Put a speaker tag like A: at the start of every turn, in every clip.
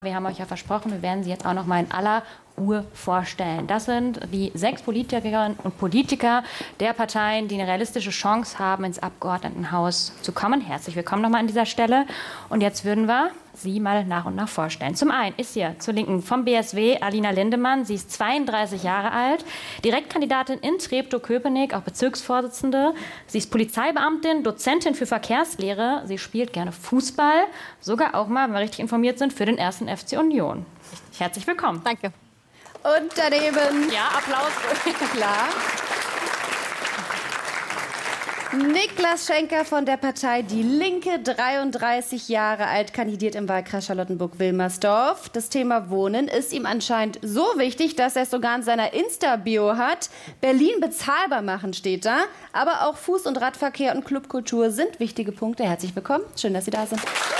A: Wir haben euch ja versprochen, wir werden sie jetzt auch noch mal in aller Ruhe vorstellen. Das sind die 6 Politikerinnen und Politiker der Parteien, die eine realistische Chance haben, ins Abgeordnetenhaus zu kommen. Herzlich willkommen nochmal an dieser Stelle. Und jetzt würden wir sie mal nach und nach vorstellen. Zum einen ist hier zur Linken vom BSW Alina Lindemann. Sie ist 32 Jahre alt, Direktkandidatin in Treptow-Köpenick, auch Bezirksvorsitzende. Sie ist Polizeibeamtin, Dozentin für Verkehrslehre. Sie spielt gerne Fußball, sogar auch mal, wenn wir richtig informiert sind, für den 1. FC Union. Herzlich willkommen.
B: Danke.
C: Und daneben...
A: Ja, Applaus.
C: Klar. Niklas Schenker von der Partei Die Linke, 33 Jahre alt, kandidiert im Wahlkreis Charlottenburg-Wilmersdorf. Das Thema Wohnen ist ihm anscheinend so wichtig, dass er es sogar in seiner Insta-Bio hat. Berlin bezahlbar machen steht da. Aber auch Fuß- und Radverkehr und Clubkultur sind wichtige Punkte. Herzlich willkommen. Schön, dass Sie da sind.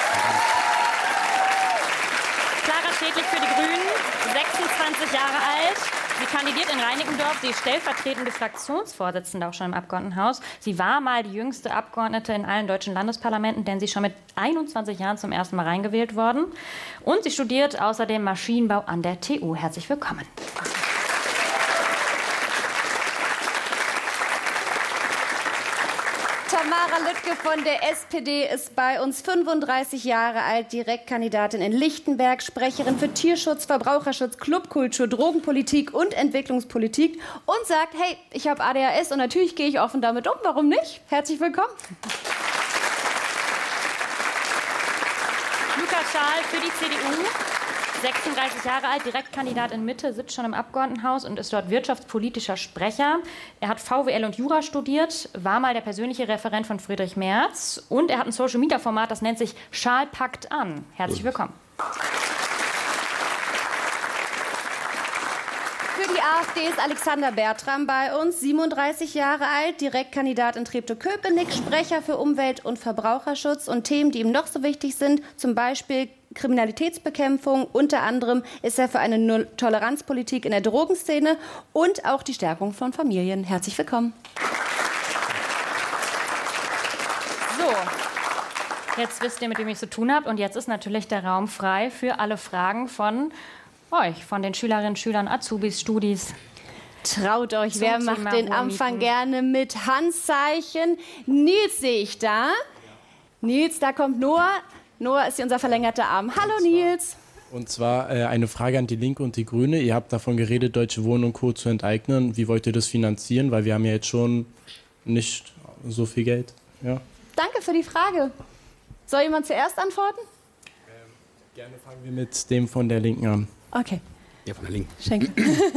A: Clara Schädlich für die Grünen, 26 Jahre alt. Sie kandidiert in Reinickendorf. Sie ist stellvertretende Fraktionsvorsitzende auch schon im Abgeordnetenhaus. Sie war mal die jüngste Abgeordnete in allen deutschen Landesparlamenten, denn sie ist schon mit 21 Jahren zum ersten Mal reingewählt worden. Und sie studiert außerdem Maschinenbau an der TU. Herzlich willkommen.
C: Tamara Lüttke von der SPD ist bei uns, 35 Jahre alt, Direktkandidatin in Lichtenberg, Sprecherin für Tierschutz, Verbraucherschutz, Clubkultur, Drogenpolitik und Entwicklungspolitik und sagt, hey, ich habe ADHS und natürlich gehe ich offen damit um, warum nicht? Herzlich willkommen.
A: Lukas Schaal für die CDU. 36 Jahre alt, Direktkandidat in Mitte, sitzt schon im Abgeordnetenhaus und ist dort wirtschaftspolitischer Sprecher. Er hat VWL und Jura studiert, war mal der persönliche Referent von Friedrich Merz und er hat ein Social-Media-Format, das nennt sich Schaal packt an. Herzlich willkommen.
C: Für die AfD ist Alexander Bertram bei uns, 37 Jahre alt, Direktkandidat in Treptow-Köpenick, Sprecher für Umwelt- und Verbraucherschutz und Themen, die ihm noch so wichtig sind, zum Beispiel Kriminalitätsbekämpfung. Unter anderem ist er für eine Null-Toleranz-Politik in der Drogenszene und auch die Stärkung von Familien. Herzlich willkommen.
A: So, jetzt wisst ihr, mit wem ich zu tun habt. Und jetzt ist natürlich der Raum frei für alle Fragen von euch, von den Schülerinnen, Schülern, Azubis, Studis.
C: Traut euch, wer macht den Anfang gerne mit Handzeichen? Nils sehe ich da. Nils, da kommt Noah. Noah ist hier unser verlängerter Arm. Hallo Nils.
D: Und zwar eine Frage an die Linke und die Grüne. Ihr habt davon geredet, Deutsche Wohnen und Co. zu enteignen. Wie wollt ihr das finanzieren? Weil wir haben ja jetzt schon nicht so viel Geld. Ja.
C: Danke für die Frage. Soll jemand zuerst antworten?
D: Gerne fangen wir mit dem von der Linken an.
C: Okay.
E: Ja, von der Linken.
C: Schenke.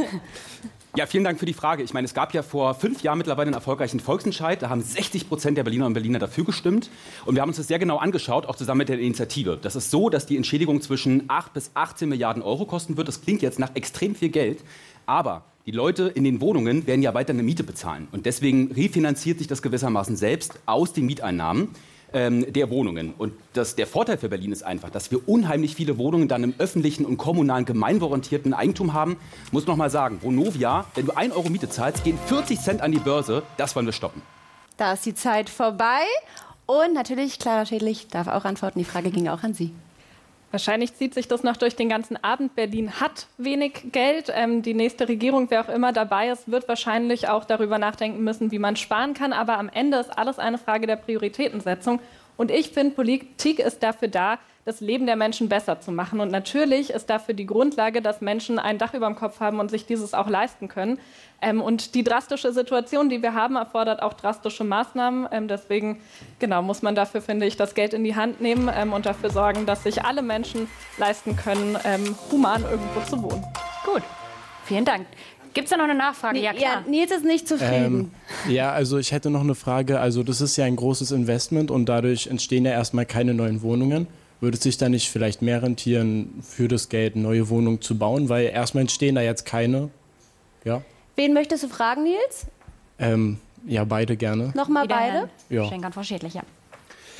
E: Ja, vielen Dank für die Frage. Ich meine, es gab ja vor 5 Jahren mittlerweile einen erfolgreichen Volksentscheid. Da haben 60% der Berliner und Berliner dafür gestimmt. Und wir haben uns das sehr genau angeschaut, auch zusammen mit der Initiative. Das ist so, dass die Entschädigung zwischen 8 bis 18 Milliarden Euro kosten wird. Das klingt jetzt nach extrem viel Geld. Aber die Leute in den Wohnungen werden ja weiter eine Miete bezahlen. Und deswegen refinanziert sich das gewissermaßen selbst aus den Mieteinnahmen der Wohnungen. Und der Vorteil für Berlin ist einfach, dass wir unheimlich viele Wohnungen dann im öffentlichen und kommunalen gemeinwohlorientierten Eigentum haben. Muss noch mal sagen, Vonovia, wenn du 1 Euro Miete zahlst, gehen 40 Cent an die Börse. Das wollen wir stoppen.
C: Da ist die Zeit vorbei. Und natürlich, Clara Schädlich darf auch antworten. Die Frage ging auch an Sie.
B: Wahrscheinlich zieht sich das noch durch den ganzen Abend. Berlin hat wenig Geld. Die nächste Regierung, wer auch immer dabei ist, wird wahrscheinlich auch darüber nachdenken müssen, wie man sparen kann. Aber am Ende ist alles eine Frage der Prioritätensetzung. Und ich finde, Politik ist dafür da, das Leben der Menschen besser zu machen. Und natürlich ist dafür die Grundlage, dass Menschen ein Dach über dem Kopf haben und sich dieses auch leisten können. Und die drastische Situation, die wir haben, erfordert auch drastische Maßnahmen. Deswegen muss man dafür, finde ich, das Geld in die Hand nehmen und dafür sorgen, dass sich alle Menschen leisten können, human irgendwo zu wohnen.
A: Gut, vielen Dank. Gibt es da noch eine Nachfrage? Ja, klar.
C: Ja, Nils ist nicht zufrieden.
D: Ja, also ich hätte noch eine Frage. Also das ist ja ein großes Investment und dadurch entstehen ja erstmal keine neuen Wohnungen. Würde es sich da nicht vielleicht mehr rentieren, für das Geld neue Wohnungen zu bauen? Weil erstmal entstehen da jetzt keine. Ja.
C: Wen möchtest du fragen, Nils?
D: Ja, beide gerne.
C: Nochmal beide?
D: Ja.
A: Schenker und Frau Schädlich, ja.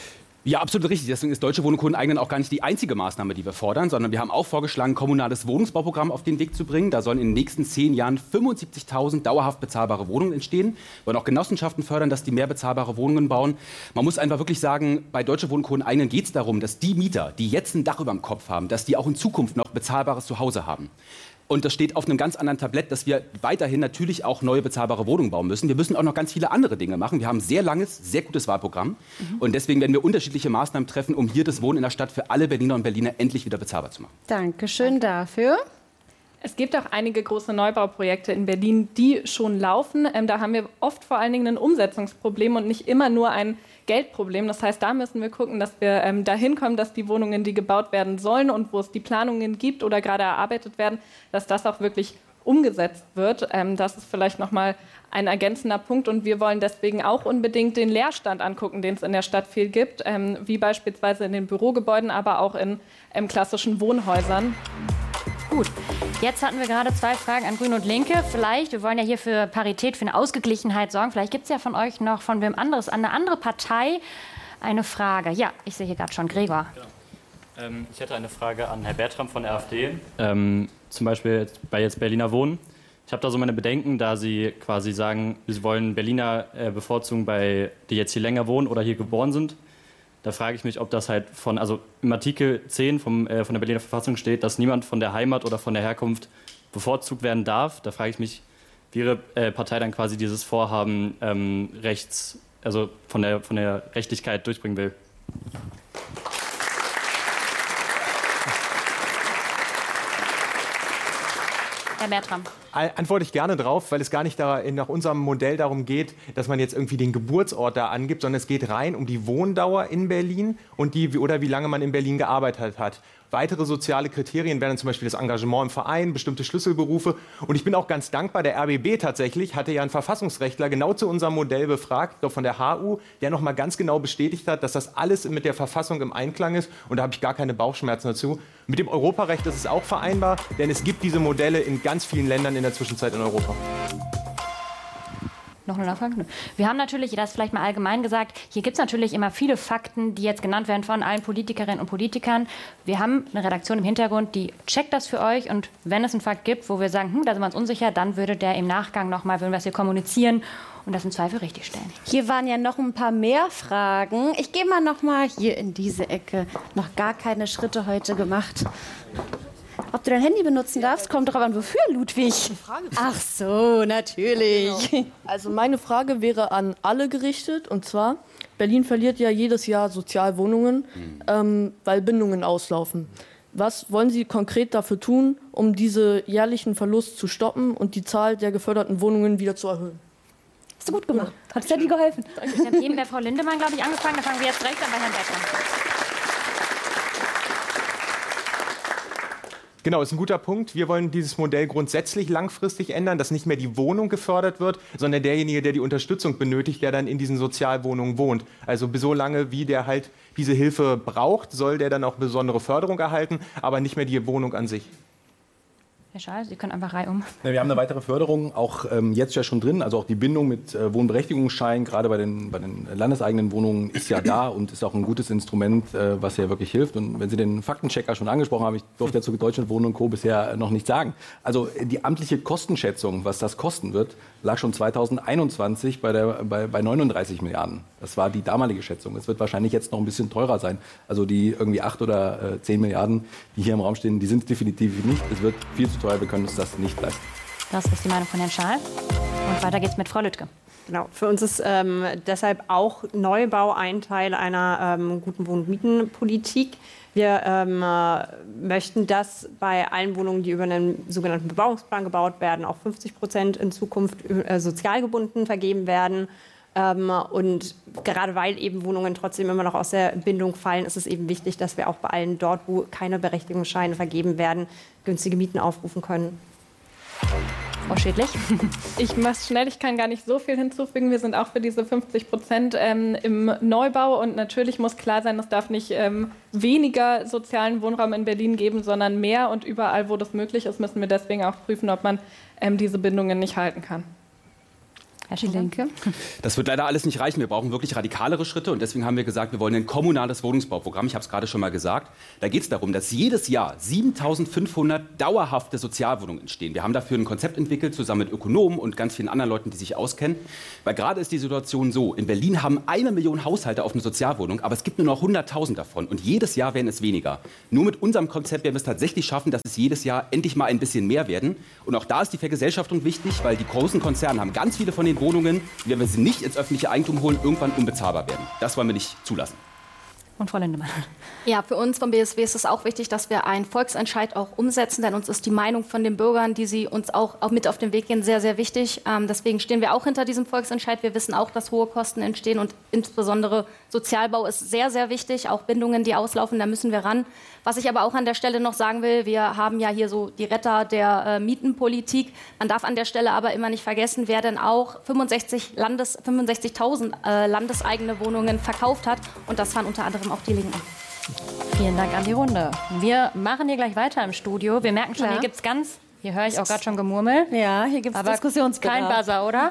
E: Ja, absolut richtig. Deswegen ist Deutsche Wohnen und Co. Enteignen auch gar nicht die einzige Maßnahme, die wir fordern, sondern wir haben auch vorgeschlagen, ein kommunales Wohnungsbauprogramm auf den Weg zu bringen. Da sollen in den nächsten 10 Jahren 75.000 dauerhaft bezahlbare Wohnungen entstehen. Wir wollen auch Genossenschaften fördern, dass die mehr bezahlbare Wohnungen bauen. Man muss einfach wirklich sagen, bei Deutsche Wohnen und Co. Enteignen geht es darum, dass die Mieter, die jetzt ein Dach über dem Kopf haben, dass die auch in Zukunft noch bezahlbares Zuhause haben. Und das steht auf einem ganz anderen Tablett, dass wir weiterhin natürlich auch neue bezahlbare Wohnungen bauen müssen. Wir müssen auch noch ganz viele andere Dinge machen. Wir haben ein sehr langes, sehr gutes Wahlprogramm. Und deswegen werden wir unterschiedliche Maßnahmen treffen, um hier das Wohnen in der Stadt für alle Berliner und Berliner endlich wieder bezahlbar zu machen.
C: Dankeschön dafür.
B: Es gibt auch einige große Neubauprojekte in Berlin, die schon laufen. Da haben wir oft vor allen Dingen ein Umsetzungsproblem und nicht immer nur ein Geldproblem. Das heißt, da müssen wir gucken, dass wir dahin kommen, dass die Wohnungen, die gebaut werden sollen und wo es die Planungen gibt oder gerade erarbeitet werden, dass das auch wirklich umgesetzt wird. Das ist vielleicht nochmal ein ergänzender Punkt. Und wir wollen deswegen auch unbedingt den Leerstand angucken, den es in der Stadt viel gibt, wie beispielsweise in den Bürogebäuden, aber auch in klassischen Wohnhäusern.
A: Gut, jetzt hatten wir gerade 2 Fragen an Grüne und Linke. Vielleicht, wir wollen ja hier für Parität, für eine Ausgeglichenheit sorgen. Vielleicht gibt es ja von euch noch von wem anderes, an eine andere Partei, eine Frage. Ja, ich sehe hier gerade schon Gregor.
F: Genau. Ich hätte eine Frage an Herrn Bertram von der AfD. Zum Beispiel bei jetzt Berliner Wohnen. Ich habe da so meine Bedenken, da Sie quasi sagen, Sie wollen Berliner bevorzugen, die jetzt hier länger wohnen oder hier geboren sind. Da frage ich mich, ob das halt also im Artikel 10 von der Berliner Verfassung steht, dass niemand von der Heimat oder von der Herkunft bevorzugt werden darf. Da frage ich mich, wie Ihre Partei dann quasi dieses Vorhaben also von der Rechtlichkeit durchbringen will.
A: Herr Bertram.
G: Antworte ich gerne drauf, weil es gar nicht nach unserem Modell darum geht, dass man jetzt irgendwie den Geburtsort da angibt, sondern es geht rein um die Wohndauer in Berlin und wie lange man in Berlin gearbeitet hat. Weitere soziale Kriterien wären zum Beispiel das Engagement im Verein, bestimmte Schlüsselberufe. Und ich bin auch ganz dankbar, der RBB tatsächlich hatte ja einen Verfassungsrechtler genau zu unserem Modell befragt, von der HU, der noch mal ganz genau bestätigt hat, dass das alles mit der Verfassung im Einklang ist. Und da habe ich gar keine Bauchschmerzen dazu. Mit dem Europarecht ist es auch vereinbar, denn es gibt diese Modelle in ganz vielen Ländern in der Zwischenzeit in Europa.
A: Noch eine Nachfrage? Wir haben natürlich, das vielleicht mal allgemein gesagt, hier gibt es natürlich immer viele Fakten, die jetzt genannt werden von allen Politikerinnen und Politikern. Wir haben eine Redaktion im Hintergrund, die checkt das für euch. Und wenn es einen Fakt gibt, wo wir sagen, da sind wir uns unsicher, dann würde der im Nachgang nochmal, würden wir das hier kommunizieren und das im Zweifel richtig stellen.
C: Hier waren ja noch ein paar mehr Fragen. Ich gehe mal noch mal hier in diese Ecke. Noch gar keine Schritte heute gemacht. Ob du dein Handy benutzen darfst, kommt drauf an, wofür, Ludwig? Ach so, natürlich.
H: Genau. Also meine Frage wäre an alle gerichtet. Und zwar, Berlin verliert ja jedes Jahr Sozialwohnungen, weil Bindungen auslaufen. Was wollen Sie konkret dafür tun, um diese jährlichen Verlust zu stoppen und die Zahl der geförderten Wohnungen wieder zu erhöhen?
C: Hast du gut gemacht. Hat es dir geholfen?
A: Wir haben eben bei Frau Lindemann, glaube ich, angefangen. Da fangen wir jetzt direkt an bei Herrn Bertram.
G: Genau, ist ein guter Punkt. Wir wollen dieses Modell grundsätzlich langfristig ändern, dass nicht mehr die Wohnung gefördert wird, sondern derjenige, der die Unterstützung benötigt, der dann in diesen Sozialwohnungen wohnt. Also so lange, wie der halt diese Hilfe braucht, soll der dann auch besondere Förderung erhalten, aber nicht mehr die Wohnung an sich.
A: Herr Schaal, Sie können einfach reihum.
I: Wir haben eine weitere Förderung, auch jetzt ja schon drin. Also auch die Bindung mit Wohnberechtigungsschein, gerade bei den landeseigenen Wohnungen, ist ja da und ist auch ein gutes Instrument, was ja wirklich hilft. Und wenn Sie den Faktenchecker schon angesprochen haben, ich durfte ja zu Deutschland Wohnen und Co. bisher noch nicht sagen. Also die amtliche Kostenschätzung, was das kosten wird, lag schon 2021 bei 39 Milliarden. Das war die damalige Schätzung. Es wird wahrscheinlich jetzt noch ein bisschen teurer sein. Also die irgendwie 8 oder 10 Milliarden, die hier im Raum stehen, die sind es definitiv nicht. Es wird viel zu teuer, wir können uns das nicht leisten.
A: Das ist die Meinung von Herrn Schaal. Und weiter geht's mit Frau Lüttke.
J: Genau, für uns ist deshalb auch Neubau ein Teil einer guten Wohn- und Mietenpolitik. Wir möchten, dass bei allen Wohnungen, die über einen sogenannten Bebauungsplan gebaut werden, auch 50% in Zukunft sozial gebunden vergeben werden. Und gerade weil eben Wohnungen trotzdem immer noch aus der Bindung fallen, ist es eben wichtig, dass wir auch bei allen dort, wo keine Berechtigungsscheine vergeben werden, günstige Mieten aufrufen können.
A: Frau Schädlich?
B: Ich mache es schnell, ich kann gar nicht so viel hinzufügen. Wir sind auch für diese 50% im Neubau und natürlich muss klar sein, es darf nicht weniger sozialen Wohnraum in Berlin geben, sondern mehr und überall, wo das möglich ist, müssen wir deswegen auch prüfen, ob man diese Bindungen nicht halten kann.
A: Herr Linke.
E: Das wird leider alles nicht reichen. Wir brauchen wirklich radikalere Schritte. Und deswegen haben wir gesagt, wir wollen ein kommunales Wohnungsbauprogramm. Ich habe es gerade schon mal gesagt. Da geht es darum, dass jedes Jahr 7.500 dauerhafte Sozialwohnungen entstehen. Wir haben dafür ein Konzept entwickelt, zusammen mit Ökonomen und ganz vielen anderen Leuten, die sich auskennen. Weil gerade ist die Situation so, in Berlin haben 1 Million Haushalte auf eine Sozialwohnung, aber es gibt nur noch 100.000 davon. Und jedes Jahr werden es weniger. Nur mit unserem Konzept werden wir es tatsächlich schaffen, dass es jedes Jahr endlich mal ein bisschen mehr werden. Und auch da ist die Vergesellschaftung wichtig, weil die großen Konzerne haben ganz viele von den Wohnungen, die, wenn wir sie nicht ins öffentliche Eigentum holen, irgendwann unbezahlbar werden. Das wollen wir nicht zulassen.
A: Und Frau Lindemann.
K: Ja, für uns vom BSW ist es auch wichtig, dass wir einen Volksentscheid auch umsetzen, denn uns ist die Meinung von den Bürgern, die sie uns auch mit auf den Weg gehen, sehr, sehr wichtig. Deswegen stehen wir auch hinter diesem Volksentscheid. Wir wissen auch, dass hohe Kosten entstehen und insbesondere Sozialbau ist sehr, sehr wichtig. Auch Bindungen, die auslaufen, da müssen wir ran. Was ich aber auch an der Stelle noch sagen will, wir haben ja hier so die Retter der Mietenpolitik. Man darf an der Stelle aber immer nicht vergessen, wer denn auch 65.000 landeseigene Wohnungen verkauft hat. Und das waren unter anderem auch die Linken.
A: Vielen Dank an die Runde. Wir machen hier gleich weiter im Studio. Wir merken schon, hier gibt es ganz... Hier höre ich auch gerade schon Gemurmel.
C: Ja, hier gibt es Diskussionsbedarf.
A: Kein Buzzer, oder?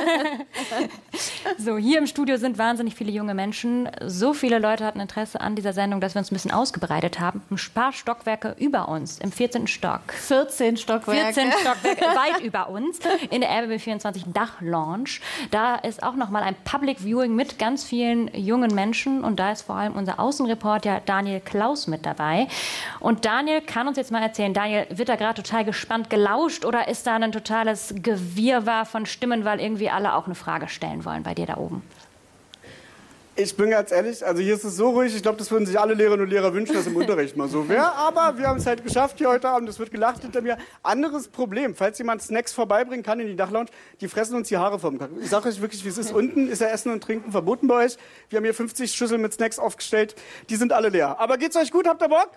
A: So, hier im Studio sind wahnsinnig viele junge Menschen. So viele Leute hatten Interesse an dieser Sendung, dass wir uns ein bisschen ausgebreitet haben. Ein paar Stockwerke über uns, im 14. Stock.
C: 14 Stockwerke.
A: 14 Stockwerke, weit über uns, in der RBB24 Dachlounge. Da ist auch noch mal ein Public Viewing mit ganz vielen jungen Menschen. Und da ist vor allem unser Außenreporter Daniel Klaus mit dabei. Und Daniel kann uns jetzt mal erzählen, Daniel, wird da gerade total gespannt gelauscht oder ist da ein totales Gewirrwarr von Stimmen, weil irgendwie alle auch eine Frage stellen wollen bei dir da oben?
L: Ich bin ganz ehrlich, also hier ist es so ruhig, ich glaube, das würden sich alle Lehrerinnen und Lehrer wünschen, dass im Unterricht mal so wäre. Aber wir haben es halt geschafft hier heute Abend, es wird gelacht hinter mir. Anderes Problem, falls jemand Snacks vorbeibringen kann in die Dachlounge, die fressen uns die Haare vom Kopf. Ich sage euch wirklich, wie es ist. Unten ist ja Essen und Trinken verboten bei euch. Wir haben hier 50 Schüsseln mit Snacks aufgestellt, die sind alle leer. Aber geht's euch gut, habt ihr Bock?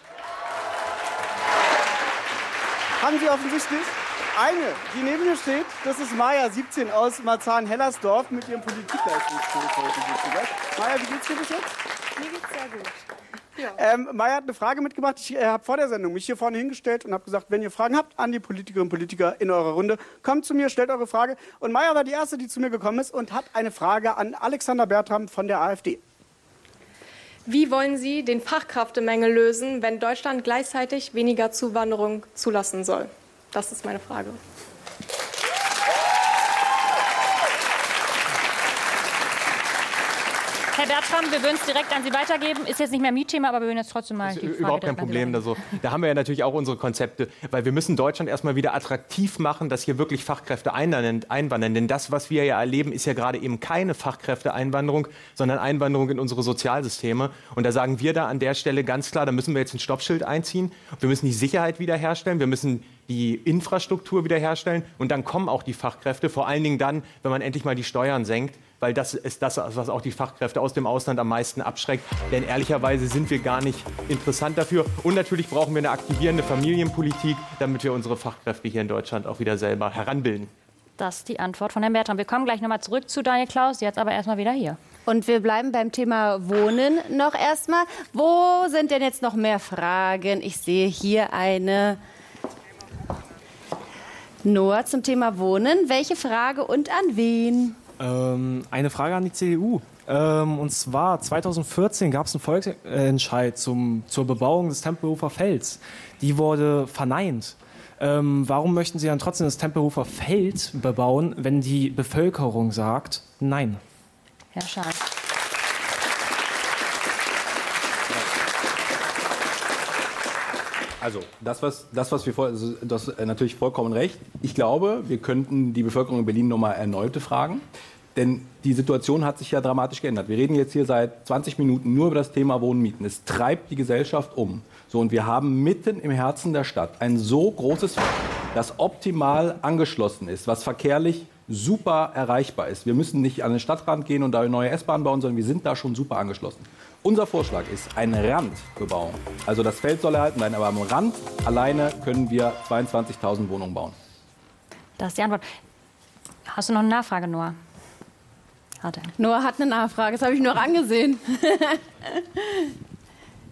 L: Haben Sie offensichtlich eine, die neben mir steht, das ist Maja, 17, aus Marzahn-Hellersdorf mit ihrem Politikleistungskurs heute. Maja, wie geht's dir bis jetzt?
M: Mir geht's sehr gut. Ja.
L: Maja hat eine Frage mitgebracht. Ich habe vor der Sendung mich hier vorne hingestellt und habe gesagt, wenn ihr Fragen habt an die Politikerinnen und Politiker in eurer Runde, kommt zu mir, stellt eure Frage. Und Maja war die Erste, die zu mir gekommen ist und hat eine Frage an Alexander Bertram von der AfD.
M: Wie wollen Sie den Fachkräftemangel lösen, wenn Deutschland gleichzeitig weniger Zuwanderung zulassen soll? Das ist meine Frage.
A: Herr Bertram, wir würden es direkt an Sie weitergeben. Ist jetzt nicht mehr Mietthema, aber wir würden jetzt trotzdem mal die Frage
G: überhaupt kein Problem. Also, da haben wir ja natürlich auch unsere Konzepte, weil wir müssen Deutschland erstmal wieder attraktiv machen, dass hier wirklich Fachkräfte einwandern. Denn das, was wir ja erleben, ist ja gerade eben keine Fachkräfteeinwanderung, sondern Einwanderung in unsere Sozialsysteme. Und da sagen wir da an der Stelle ganz klar, da müssen wir jetzt ein Stoppschild einziehen. Wir müssen die Sicherheit wiederherstellen. Wir müssen die Infrastruktur wiederherstellen. Und dann kommen auch die Fachkräfte, vor allen Dingen dann, wenn man endlich mal die Steuern senkt. Weil das ist das, was auch die Fachkräfte aus dem Ausland am meisten abschreckt. Denn ehrlicherweise sind wir gar nicht interessant dafür. Und natürlich brauchen wir eine aktivierende Familienpolitik, damit wir unsere Fachkräfte hier in Deutschland auch wieder selber heranbilden.
A: Das ist die Antwort von Herrn Bertram. Wir kommen gleich nochmal zurück zu Daniel Klaus, jetzt aber erstmal wieder hier.
C: Und wir bleiben beim Thema Wohnen noch erstmal. Wo sind denn jetzt noch mehr Fragen? Ich sehe hier eine. Noah zum Thema Wohnen. Welche Frage und an wen?
N: Eine Frage an die CDU. Und zwar 2014 gab es einen Volksentscheid zur Bebauung des Tempelhofer Felds. Die wurde verneint. Warum möchten Sie dann trotzdem das Tempelhofer Feld bebauen, wenn die Bevölkerung sagt Nein?
A: Herr Schaal.
I: Also, das ist natürlich vollkommen recht. Ich glaube, wir könnten die Bevölkerung in Berlin nochmal erneut befragen. Denn die Situation hat sich ja dramatisch geändert. Wir reden jetzt hier seit 20 Minuten nur über das Thema Wohnen, Mieten. Es treibt die Gesellschaft um. So, und wir haben mitten im Herzen der Stadt ein so großes Feld, das optimal angeschlossen ist, was verkehrlich super erreichbar ist. Wir müssen nicht an den Stadtrand gehen und da eine neue S-Bahn bauen, sondern wir sind da schon super angeschlossen. Unser Vorschlag ist eine Randbebauung. Also das Feld soll erhalten bleiben, aber am Rand alleine können wir 22.000 Wohnungen bauen.
A: Das ist die Antwort. Hast du noch eine Nachfrage, Noah?
C: Noah hat eine Nachfrage, das habe ich noch angesehen.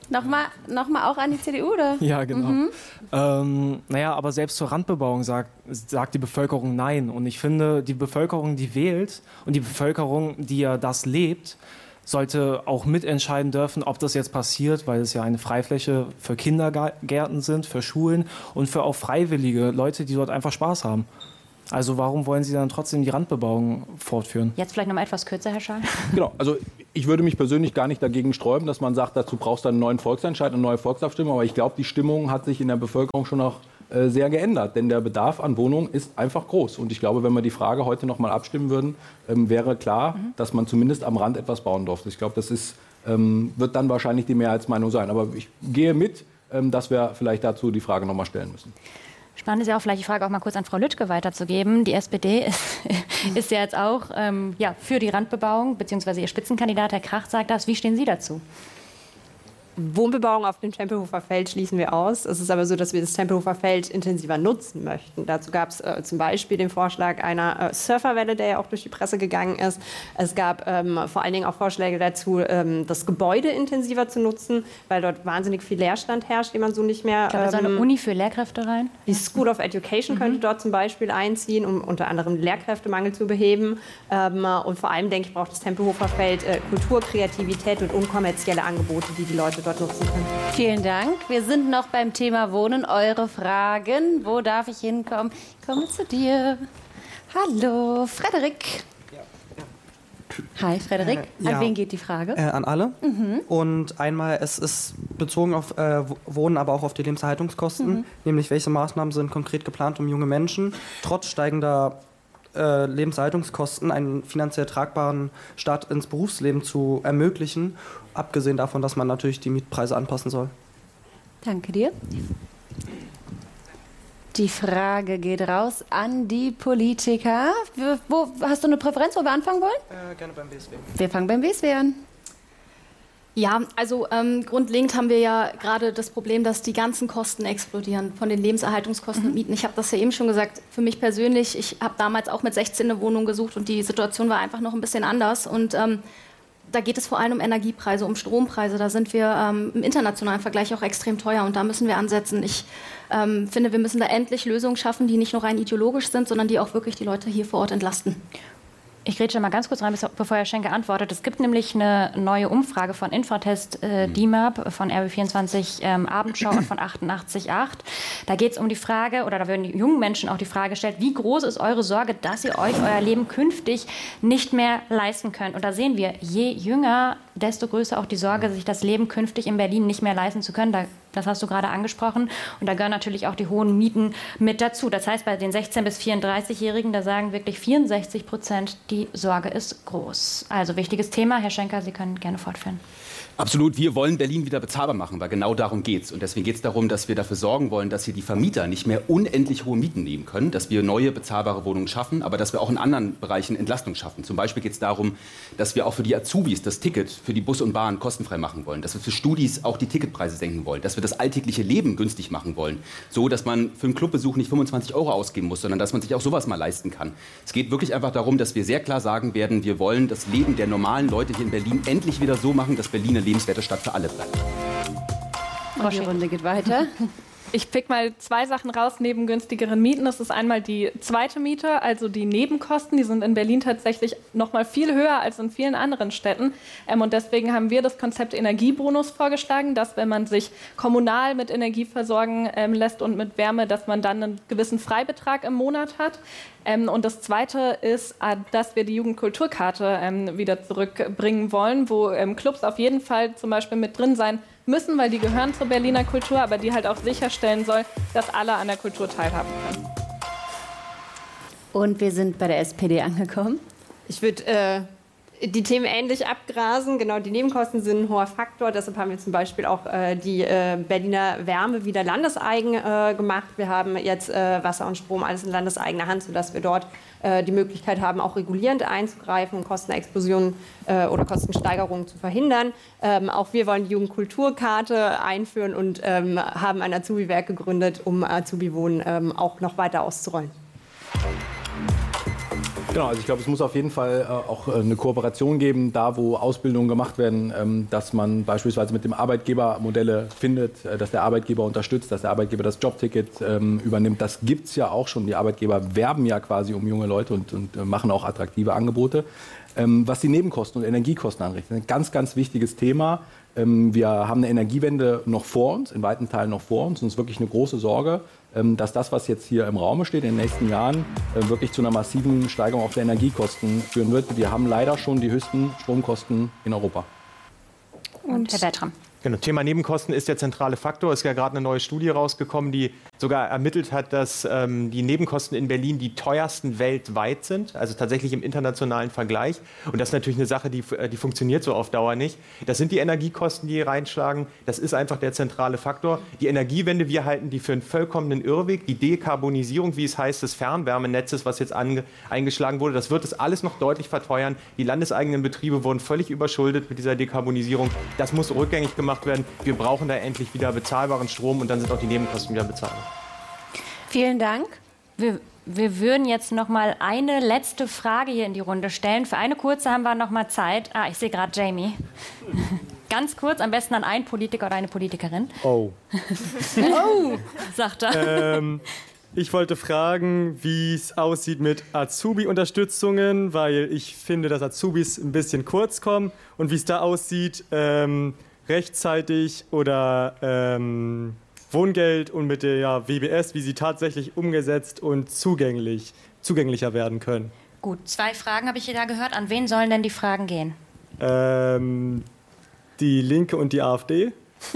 C: Nochmal auch an die CDU, oder?
N: Ja, genau. Aber selbst zur Randbebauung sagt die Bevölkerung Nein. Und ich finde, die Bevölkerung, die wählt und die Bevölkerung, die ja das lebt, sollte auch mitentscheiden dürfen, ob das jetzt passiert, weil es ja eine Freifläche für Kindergärten sind, für Schulen und für auch freiwillige Leute, die dort einfach Spaß haben. Also warum wollen Sie dann trotzdem die Randbebauung fortführen?
A: Jetzt vielleicht noch mal etwas kürzer, Herr Schal.
I: Genau, also ich würde mich persönlich gar nicht dagegen sträuben, dass man sagt, dazu brauchst du einen neuen Volksentscheid, eine neue Volksabstimmung. Aber ich glaube, die Stimmung hat sich in der Bevölkerung schon auch sehr geändert. Denn der Bedarf an Wohnungen ist einfach groß. Und ich glaube, wenn wir die Frage heute noch mal abstimmen würden, wäre klar, dass man zumindest am Rand etwas bauen durfte. Ich glaube, das wird dann wahrscheinlich die Mehrheitsmeinung sein. Aber ich gehe mit, dass wir vielleicht dazu die Frage noch mal stellen müssen.
A: Spannend ist ja auch vielleicht die Frage auch mal kurz an Frau Lüttke weiterzugeben. Die SPD ist ja jetzt auch für die Randbebauung, beziehungsweise ihr Spitzenkandidat, Herr Krach, sagt das. Wie stehen Sie dazu?
J: Wohnbebauung auf dem Tempelhofer Feld schließen wir aus. Es ist aber so, dass wir das Tempelhofer Feld intensiver nutzen möchten. Dazu gab es zum Beispiel den Vorschlag einer Surferwelle, der ja auch durch die Presse gegangen ist. Es gab vor allen Dingen auch Vorschläge dazu, das Gebäude intensiver zu nutzen, weil dort wahnsinnig viel Leerstand herrscht, den man so nicht mehr...
A: Ich glaube, da soll eine Uni für Lehrkräfte rein.
J: Die School of Education könnte dort zum Beispiel einziehen, um unter anderem Lehrkräftemangel zu beheben. Und vor allem, denke ich, braucht das Tempelhofer Feld Kultur, Kreativität und unkommerzielle Angebote, die die Leute dort nutzen können.
C: Vielen Dank. Wir sind noch beim Thema Wohnen. Eure Fragen. Wo darf ich hinkommen? Ich komme zu dir. Hallo, Frederik. Hi, Frederik. An wen geht die Frage?
O: An alle. Und einmal, es ist bezogen auf Wohnen, aber auch auf die Lebenserhaltungskosten. Nämlich, welche Maßnahmen sind konkret geplant, um junge Menschen trotz steigender Lebenserhaltungskosten einen finanziell tragbaren Start ins Berufsleben zu ermöglichen, abgesehen davon, dass man natürlich die Mietpreise anpassen soll.
C: Danke dir. Die Frage geht raus an die Politiker. Hast du eine Präferenz, wo wir anfangen wollen?
O: Gerne beim BSW.
C: Wir fangen beim BSW an.
K: Ja, also grundlegend haben wir ja gerade das Problem, dass die ganzen Kosten explodieren, von den Lebenserhaltungskosten und Mieten. Ich habe das ja eben schon gesagt, für mich persönlich, ich habe damals auch mit 16 eine Wohnung gesucht und die Situation war einfach noch ein bisschen anders. Und da geht es vor allem um Energiepreise, um Strompreise. Da sind wir im internationalen Vergleich auch extrem teuer und da müssen wir ansetzen. Ich finde, wir müssen da endlich Lösungen schaffen, die nicht nur rein ideologisch sind, sondern die auch wirklich die Leute hier vor Ort entlasten.
A: Ich rede schon mal ganz kurz rein, bevor Herr Schenker antwortet. Es gibt nämlich eine neue Umfrage von Infratest DIMAP, von RB24 Abendschau und von 88.8. Da geht es um die Frage, oder da werden die jungen Menschen auch die Frage gestellt, wie groß ist eure Sorge, dass ihr euch euer Leben künftig nicht mehr leisten könnt? Und da sehen wir, je jünger, desto größer auch die Sorge, sich das Leben künftig in Berlin nicht mehr leisten zu können. Das hast du gerade angesprochen. Und da gehören natürlich auch die hohen Mieten mit dazu. Das heißt, bei den 16- bis 34-Jährigen, da sagen wirklich 64%, die Sorge ist groß. Also wichtiges Thema. Herr Schenker, Sie können gerne fortführen.
E: Absolut. Wir wollen Berlin wieder bezahlbar machen, weil genau darum geht's. Und deswegen geht es darum, dass wir dafür sorgen wollen, dass hier die Vermieter nicht mehr unendlich hohe Mieten nehmen können, dass wir neue bezahlbare Wohnungen schaffen, aber dass wir auch in anderen Bereichen Entlastung schaffen. Zum Beispiel geht es darum, dass wir auch für die Azubis das Ticket für die Bus und Bahn kostenfrei machen wollen, dass wir für Studis auch die Ticketpreise senken wollen, dass wir das alltägliche Leben günstig machen wollen, so dass man für einen Clubbesuch nicht 25 € ausgeben muss, sondern dass man sich auch sowas mal leisten kann. Es geht wirklich einfach darum, dass wir sehr klar sagen werden, wir wollen das Leben der normalen Leute hier in Berlin endlich wieder so machen, dass Berlin eine lebenswerte Stadt für alle bleibt.
C: Und die Runde geht weiter.
B: Ich pick mal zwei Sachen raus neben günstigeren Mieten. Das ist einmal die zweite Miete, also die Nebenkosten. Die sind in Berlin tatsächlich noch mal viel höher als in vielen anderen Städten. Und deswegen haben wir das Konzept Energiebonus vorgeschlagen, dass wenn man sich kommunal mit Energie versorgen lässt und mit Wärme, dass man dann einen gewissen Freibetrag im Monat hat. Und das Zweite ist, dass wir die Jugendkulturkarte wieder zurückbringen wollen, wo Clubs auf jeden Fall zum Beispiel mit drin sein müssen, weil die gehören zur Berliner Kultur, aber die halt auch sicherstellen soll, dass alle an der Kultur teilhaben können.
C: Und wir sind bei der SPD angekommen.
J: Ich würde die Themen ähnlich abgrasen. Genau, die Nebenkosten sind ein hoher Faktor. Deshalb haben wir zum Beispiel auch die Berliner Wärme wieder landeseigen gemacht. Wir haben jetzt Wasser und Strom alles in landeseigener Hand, sodass wir dort die Möglichkeit haben, auch regulierend einzugreifen und Kostenexplosionen oder Kostensteigerungen zu verhindern. Auch wir wollen die Jugendkulturkarte einführen und haben ein Azubi-Werk gegründet, um Azubi-Wohnen auch noch weiter auszurollen.
I: Genau, also ich glaube, es muss auf jeden Fall auch eine Kooperation geben, da wo Ausbildungen gemacht werden, dass man beispielsweise mit dem Arbeitgeber Modelle findet, dass der Arbeitgeber unterstützt, dass der Arbeitgeber das Jobticket übernimmt. Das gibt es ja auch schon. Die Arbeitgeber werben ja quasi um junge Leute und machen auch attraktive Angebote. Was die Nebenkosten und Energiekosten anrichtet, ein ganz, ganz wichtiges Thema. Wir haben eine Energiewende noch vor uns, in weiten Teilen noch vor uns. Und es ist wirklich eine große Sorge, dass das, was jetzt hier im Raume steht, in den nächsten Jahren wirklich zu einer massiven Steigerung auch der Energiekosten führen wird. Wir haben leider schon die höchsten Stromkosten in Europa.
A: Und Herr Bertram.
G: Genau, Thema Nebenkosten ist der zentrale Faktor. Es ist ja gerade eine neue Studie rausgekommen, die sogar ermittelt hat, dass die Nebenkosten in Berlin die teuersten weltweit sind, also tatsächlich im internationalen Vergleich. Und das ist natürlich eine Sache, die funktioniert so auf Dauer nicht. Das sind die Energiekosten, die reinschlagen. Das ist einfach der zentrale Faktor. Die Energiewende, wir halten die für einen vollkommenen Irrweg. Die Dekarbonisierung, wie es heißt, des Fernwärmenetzes, was jetzt eingeschlagen wurde, das wird es alles noch deutlich verteuern. Die landeseigenen Betriebe wurden völlig überschuldet mit dieser Dekarbonisierung. Das muss rückgängig gemacht werden. Wir brauchen da endlich wieder bezahlbaren Strom und dann sind auch die Nebenkosten wieder bezahlbar.
C: Vielen Dank.
A: Wir würden jetzt noch mal eine letzte Frage hier in die Runde stellen. Für eine kurze haben wir noch mal Zeit. Ich sehe gerade Jamie. Ganz kurz, am besten an einen Politiker oder eine Politikerin.
P: Oh,
A: sagt er.
P: Ich wollte fragen, wie es aussieht mit Azubi-Unterstützungen, weil ich finde, dass Azubis ein bisschen kurz kommen und wie es da aussieht, rechtzeitig oder Wohngeld und mit der WBS, wie sie tatsächlich umgesetzt und zugänglicher werden können.
A: Gut, 2 Fragen habe ich hier da gehört. An wen sollen denn die Fragen gehen?
P: Die Linke und die AfD.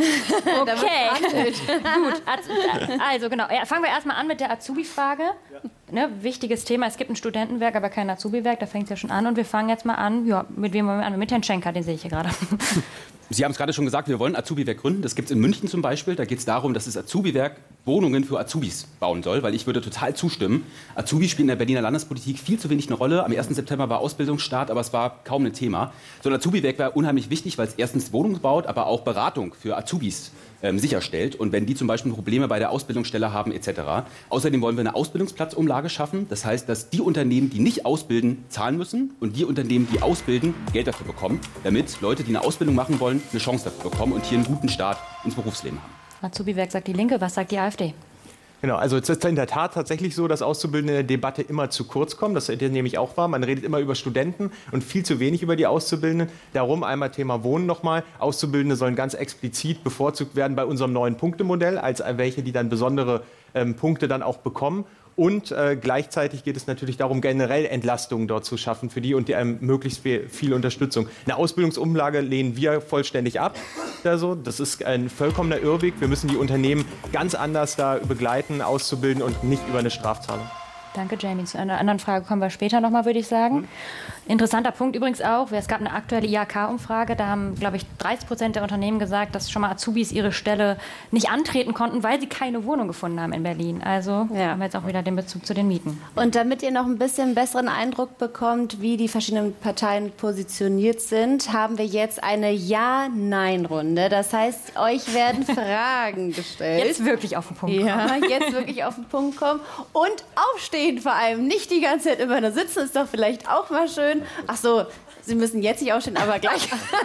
A: Okay, gut. Also genau, fangen wir erstmal an mit der Azubi-Frage. Ne, wichtiges Thema, es gibt ein Studentenwerk, aber kein Azubi-Werk, da fängt es ja schon an. Und wir fangen jetzt mal an, mit wem wollen wir an? Mit Herrn Schenker, den sehe ich hier gerade.
E: Sie haben es gerade schon gesagt, wir wollen Azubi-Werk gründen. Das gibt es in München zum Beispiel. Da geht es darum, dass das Azubi-Werk Wohnungen für Azubis bauen soll, weil ich würde total zustimmen. Azubis spielen in der Berliner Landespolitik viel zu wenig eine Rolle. Am 1. September war Ausbildungsstart, aber es war kaum ein Thema. So ein Azubi-Werk wäre unheimlich wichtig, weil es erstens Wohnungen baut, aber auch Beratung für Azubis sicherstellt. Und wenn die zum Beispiel Probleme bei der Ausbildungsstelle haben etc. Außerdem wollen wir eine Ausbildungsplatzumlage schaffen. Das heißt, dass die Unternehmen, die nicht ausbilden, zahlen müssen und die Unternehmen, die ausbilden, Geld dafür bekommen, damit Leute, die eine Ausbildung machen wollen, eine Chance dafür bekommen und hier einen guten Start ins Berufsleben haben.
A: Azubi-Werk sagt die Linke, was sagt die AfD?
G: Genau, also es ist in der Tat tatsächlich so, dass Auszubildende in der Debatte immer zu kurz kommen. Das nehme ich auch wahr. Man redet immer über Studenten und viel zu wenig über die Auszubildenden. Darum einmal Thema Wohnen nochmal. Auszubildende sollen ganz explizit bevorzugt werden bei unserem neuen Punktemodell, als welche, die dann besondere Punkte dann auch bekommen. Und gleichzeitig geht es natürlich darum, generell Entlastungen dort zu schaffen für die und möglichst viel Unterstützung. Eine Ausbildungsumlage lehnen wir vollständig ab. Also, das ist ein vollkommener Irrweg. Wir müssen die Unternehmen ganz anders da begleiten, auszubilden und nicht über eine Strafzahlung.
A: Danke, Jamie. Zu einer anderen Frage kommen wir später nochmal, würde ich sagen. Interessanter Punkt übrigens auch, es gab eine aktuelle IHK-Umfrage, da haben, glaube ich, 30% der Unternehmen gesagt, dass schon mal Azubis ihre Stelle nicht antreten konnten, weil sie keine Wohnung gefunden haben in Berlin. Also haben wir jetzt auch wieder den Bezug zu den Mieten.
C: Und damit ihr noch ein bisschen besseren Eindruck bekommt, wie die verschiedenen Parteien positioniert sind, haben wir jetzt eine Ja-Nein-Runde. Das heißt, euch werden Fragen gestellt.
A: Jetzt wirklich auf den Punkt kommen.
C: Ja, jetzt wirklich auf den Punkt kommen. Und aufstehen vor allem. Nicht die ganze Zeit immer da sitzen, ist doch vielleicht auch mal schön. Ach so, Sie müssen jetzt nicht aufstehen, aber gleich.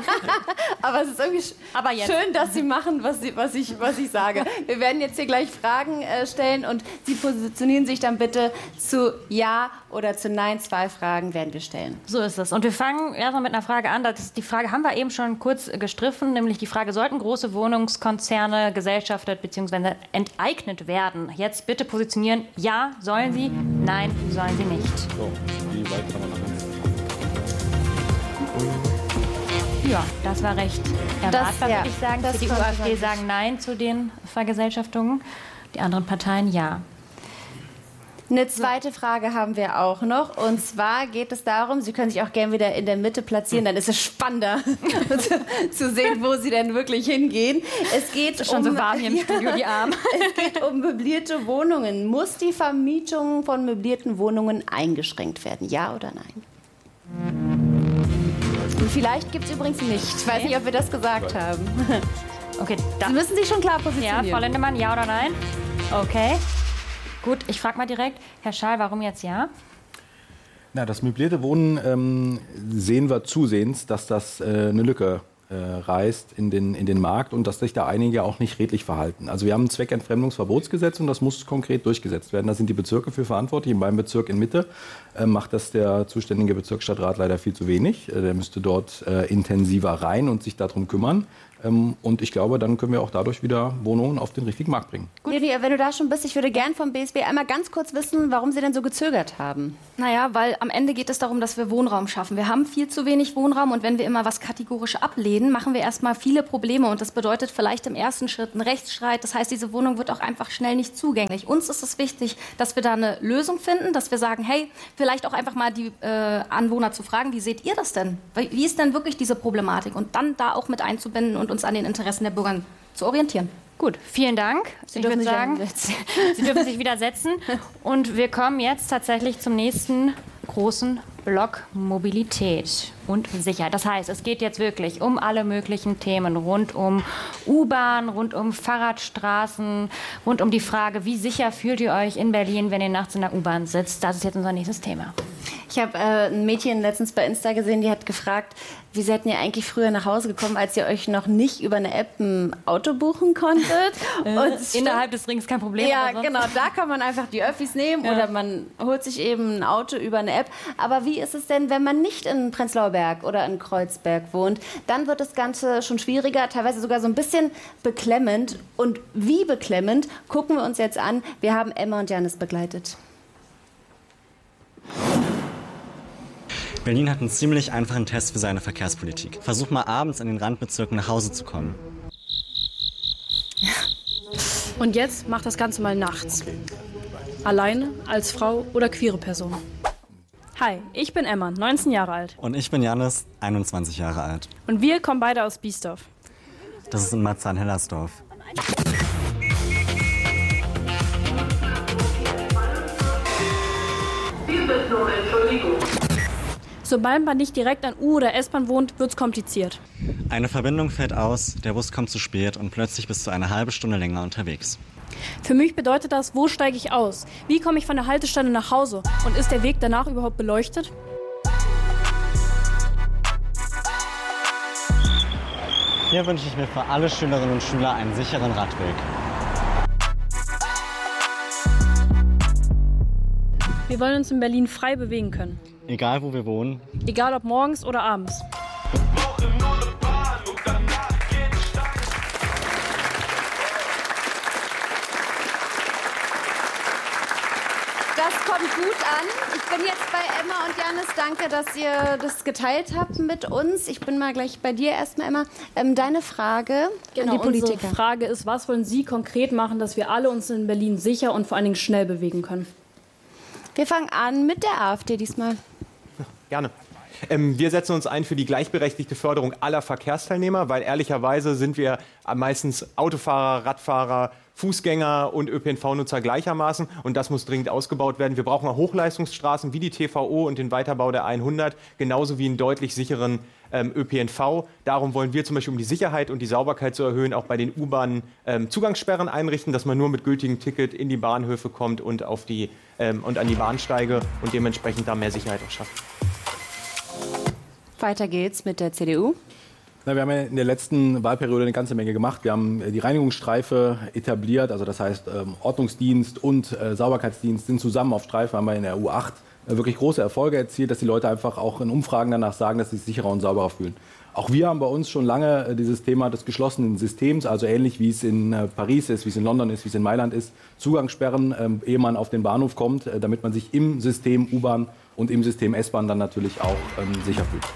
C: Aber es ist irgendwie schön, dass Sie machen, was ich sage. Wir werden jetzt hier gleich Fragen stellen und Sie positionieren sich dann bitte zu Ja oder zu Nein. 2 Fragen werden wir stellen.
A: So ist es. Und wir fangen erstmal mit einer Frage an. Die Frage haben wir eben schon kurz gestriffen, nämlich die Frage, sollten große Wohnungskonzerne gesellschaftet bzw. enteignet werden? Jetzt bitte positionieren. Ja, sollen sie? Nein, sollen sie nicht.
I: So, wie weit kann man nach links?
A: Ja, das war recht erwartbar, würde ich sagen. CDU, AfD sagen Nein zu den Vergesellschaftungen, die anderen Parteien Ja.
C: Eine zweite Frage haben wir auch noch. Und zwar geht es darum, Sie können sich auch gerne wieder in der Mitte platzieren, dann ist es spannender zu sehen, wo Sie denn wirklich hingehen. Es geht
A: schon so warm hier im Studio, die Arme.
C: Es geht um möblierte Wohnungen. Muss die Vermietung von möblierten Wohnungen eingeschränkt werden? Ja oder nein? Und vielleicht gibt es übrigens nicht. Ich weiß nicht, ob wir das gesagt haben.
A: Okay,
C: Sie müssen sich schon klar positionieren.
A: Ja, Frau Lindemann, ja oder nein? Okay. Gut, ich frage mal direkt, Herr Schall, warum jetzt ja?
I: Na, das möblierte Wohnen sehen wir zusehends, dass das eine Lücke reißt in den Markt und dass sich da einige auch nicht redlich verhalten. Also wir haben ein Zweckentfremdungsverbotsgesetz und das muss konkret durchgesetzt werden. Da sind die Bezirke für verantwortlich. In meinem Bezirk in Mitte macht das der zuständige Bezirksstadtrat leider viel zu wenig. Der müsste dort intensiver rein und sich darum kümmern. Und ich glaube, dann können wir auch dadurch wieder Wohnungen auf den richtigen Markt bringen.
C: Gut, wenn du da schon bist, ich würde gern vom BSB einmal ganz kurz wissen, warum Sie denn so gezögert haben.
K: Naja, weil am Ende geht es darum, dass wir Wohnraum schaffen. Wir haben viel zu wenig Wohnraum und wenn wir immer was kategorisch ablehnen, machen wir erstmal viele Probleme und das bedeutet vielleicht im ersten Schritt einen Rechtsstreit. Das heißt, diese Wohnung wird auch einfach schnell nicht zugänglich. Uns ist es wichtig, dass wir da eine Lösung finden, dass wir sagen, hey, vielleicht auch einfach mal die Anwohner zu fragen, wie seht ihr das denn? Wie ist denn wirklich diese Problematik? Und dann da auch mit einzubinden und uns an den Interessen der Bürger zu orientieren.
A: Gut, vielen Dank. Ich würde sagen, Sie dürfen sich wieder setzen. Und wir kommen jetzt tatsächlich zum nächsten großen Block Mobilität und Sicherheit. Das heißt, es geht jetzt wirklich um alle möglichen Themen rund um U-Bahn, rund um Fahrradstraßen, rund um die Frage, wie sicher fühlt ihr euch in Berlin, wenn ihr nachts in der U-Bahn sitzt. Das ist jetzt unser nächstes Thema.
C: Ich habe ein Mädchen letztens bei Insta gesehen, die hat gefragt, wie seid ihr eigentlich früher nach Hause gekommen, als ihr euch noch nicht über eine App ein Auto buchen konntet? Und
A: innerhalb des Rings kein Problem.
C: Ja, genau, da kann man einfach die Öffis nehmen oder man holt sich eben ein Auto über eine App. Aber wie ist es denn, wenn man nicht in Prenzlauer Berg oder in Kreuzberg wohnt? Dann wird das Ganze schon schwieriger, teilweise sogar so ein bisschen beklemmend. Und wie beklemmend, gucken wir uns jetzt an. Wir haben Emma und Janis begleitet.
Q: Berlin hat einen ziemlich einfachen Test für seine Verkehrspolitik. Versuch mal abends in den Randbezirken nach Hause zu kommen.
R: Und jetzt mach das Ganze mal nachts. Alleine, als Frau oder queere Person. Hi, ich bin Emma, 19 Jahre alt.
Q: Und ich bin Janis, 21 Jahre alt.
R: Und wir kommen beide aus Biesdorf.
Q: Das ist in Marzahn-Hellersdorf.
R: Entschuldigung. Sobald man nicht direkt an U- oder S-Bahn wohnt, wird's kompliziert.
Q: Eine Verbindung fällt aus, der Bus kommt zu spät und plötzlich bist du eine halbe Stunde länger unterwegs.
R: Für mich bedeutet das, wo steige ich aus? Wie komme ich von der Haltestelle nach Hause? Und ist der Weg danach überhaupt beleuchtet?
Q: Hier wünsche ich mir für alle Schülerinnen und Schüler einen sicheren Radweg.
R: Wir wollen uns in Berlin frei bewegen können.
Q: Egal wo wir wohnen.
R: Egal ob morgens oder abends.
C: Das kommt gut an. Ich bin jetzt bei Emma und Janis. Danke, dass ihr das geteilt habt mit uns. Ich bin mal gleich bei dir erstmal, Emma. Deine Frage an die Politiker.
R: Unsere Frage ist, was wollen Sie konkret machen, dass wir alle uns in Berlin sicher und vor allen Dingen schnell bewegen können?
C: Wir fangen an mit der AfD diesmal.
G: Gerne. Wir setzen uns ein für die gleichberechtigte Förderung aller Verkehrsteilnehmer, weil ehrlicherweise sind wir meistens Autofahrer, Radfahrer, Fußgänger und ÖPNV-Nutzer gleichermaßen und das muss dringend ausgebaut werden. Wir brauchen auch Hochleistungsstraßen wie die TVO und den Weiterbau der 100, genauso wie einen deutlich sicheren ÖPNV. Darum wollen wir zum Beispiel, um die Sicherheit und die Sauberkeit zu erhöhen, auch bei den U-Bahnen Zugangssperren einrichten, dass man nur mit gültigem Ticket in die Bahnhöfe kommt und, und an die Bahnsteige und dementsprechend da mehr Sicherheit auch schafft.
C: Weiter geht's mit der CDU.
I: Na, wir haben ja in der letzten Wahlperiode eine ganze Menge gemacht. Wir haben die Reinigungsstreife etabliert, also das heißt Ordnungsdienst und Sauberkeitsdienst sind zusammen auf Streife, haben wir in der U8 wirklich große Erfolge erzielt, dass die Leute einfach auch in Umfragen danach sagen, dass sie sich sicherer und sauberer fühlen. Auch wir haben bei uns schon lange dieses Thema des geschlossenen Systems, also ähnlich wie es in Paris ist, wie es in London ist, wie es in Mailand ist, Zugangssperren, ehe man auf den Bahnhof kommt, damit man sich im System U-Bahn und im System S-Bahn dann natürlich auch sicher fühlt.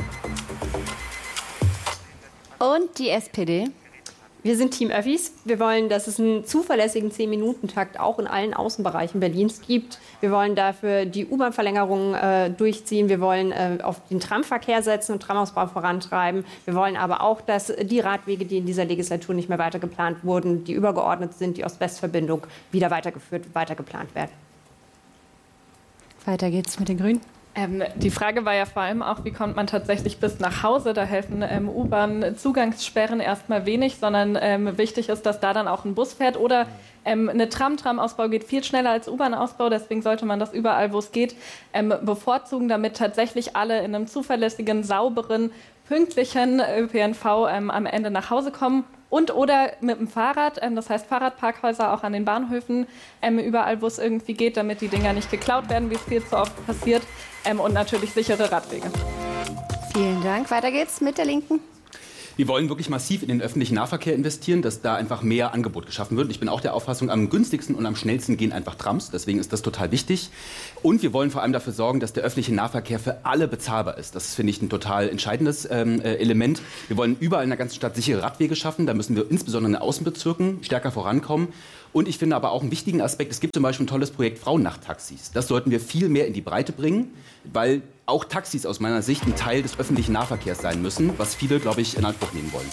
C: Und die SPD?
J: Wir sind Team Öffis. Wir wollen, dass es einen zuverlässigen 10-Minuten-Takt auch in allen Außenbereichen Berlins gibt. Wir wollen dafür die U-Bahn-Verlängerung durchziehen. Wir wollen auf den Tramverkehr setzen und Tramausbau vorantreiben. Wir wollen aber auch, dass die Radwege, die in dieser Legislatur nicht mehr weiter geplant wurden, die übergeordnet sind, die Ost-West-Verbindung, wieder weitergeführt, weiter geplant werden.
C: Weiter geht's mit den Grünen.
B: Die Frage war ja vor allem auch, wie kommt man tatsächlich bis nach Hause? Da helfen U-Bahn-Zugangssperren erstmal wenig, sondern wichtig ist, dass da dann auch ein Bus fährt. Oder eine Tram-Ausbau geht viel schneller als U-Bahn-Ausbau. Deswegen sollte man das überall, wo es geht, bevorzugen, damit tatsächlich alle in einem zuverlässigen, sauberen, pünktlichen ÖPNV am Ende nach Hause kommen. Und oder mit dem Fahrrad, das heißt Fahrradparkhäuser auch an den Bahnhöfen, überall, wo es irgendwie geht, damit die Dinger nicht geklaut werden, wie es viel zu oft passiert. Und natürlich sichere Radwege.
C: Vielen Dank. Weiter geht's mit der Linken.
E: Wir wollen wirklich massiv in den öffentlichen Nahverkehr investieren, dass da einfach mehr Angebot geschaffen wird. Ich bin auch der Auffassung, am günstigsten und am schnellsten gehen einfach Trams. Deswegen ist das total wichtig. Und wir wollen vor allem dafür sorgen, dass der öffentliche Nahverkehr für alle bezahlbar ist. Das finde ich ein total entscheidendes Element. Wir wollen überall in der ganzen Stadt sichere Radwege schaffen. Da müssen wir insbesondere in den Außenbezirken stärker vorankommen. Und ich finde aber auch einen wichtigen Aspekt, es gibt zum Beispiel ein tolles Projekt Frauennachttaxis. Das sollten wir viel mehr in die Breite bringen, weil auch Taxis aus meiner Sicht ein Teil des öffentlichen Nahverkehrs sein müssen, was viele, glaube ich, in Anspruch nehmen wollen.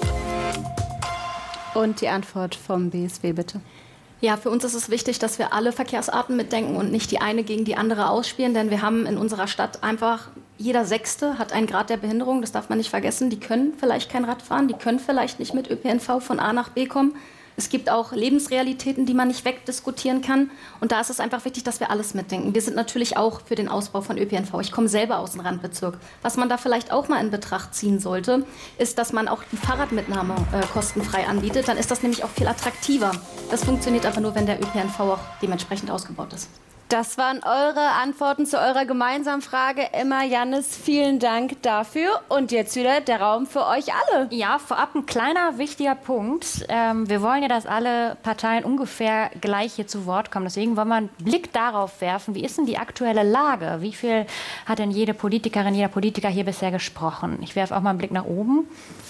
C: Und die Antwort vom BSW, bitte.
K: Ja, für uns ist es wichtig, dass wir alle Verkehrsarten mitdenken und nicht die eine gegen die andere ausspielen, denn wir haben in unserer Stadt einfach, jeder Sechste hat einen Grad der Behinderung, das darf man nicht vergessen. Die können vielleicht kein Rad fahren, die können vielleicht nicht mit ÖPNV von A nach B kommen. Es gibt auch Lebensrealitäten, die man nicht wegdiskutieren kann. Und da ist es einfach wichtig, dass wir alles mitdenken. Wir sind natürlich auch für den Ausbau von ÖPNV. Ich komme selber aus dem Randbezirk. Was man da vielleicht auch mal in Betracht ziehen sollte, ist, dass man auch die Fahrradmitnahme kostenfrei anbietet. Dann ist das nämlich auch viel attraktiver. Das funktioniert aber nur, wenn der ÖPNV auch dementsprechend ausgebaut ist.
C: Das waren eure Antworten zu eurer gemeinsamen Frage. Emma, Jannis, vielen Dank dafür. Und jetzt wieder der Raum für euch alle.
A: Ja, vorab ein kleiner wichtiger Punkt. Wir wollen ja, dass alle Parteien ungefähr gleich hier zu Wort kommen. Deswegen wollen wir einen Blick darauf werfen, wie ist denn die aktuelle Lage? Wie viel hat denn jede Politikerin, jeder Politiker hier bisher gesprochen? Ich werfe auch mal einen Blick nach oben.